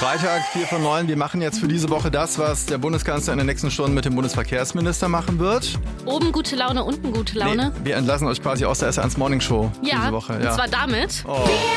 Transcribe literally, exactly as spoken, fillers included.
Freitag, vier von neun. Wir machen jetzt für diese Woche das, was der Bundeskanzler in den nächsten Stunden mit dem Bundesverkehrsminister machen wird. Oben gute Laune, unten gute Laune. Nee, wir entlassen euch quasi aus der S eins Morning Show ja, diese Woche. Ja, und zwar damit. Oh.